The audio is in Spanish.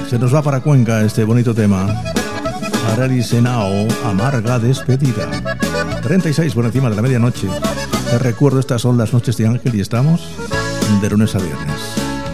Se nos va para Cuenca este bonito tema. Arely Senao, Amarga Despedida. 36 por encima de la medianoche. Te recuerdo, estas son las noches de Ángel y estamos de lunes a viernes.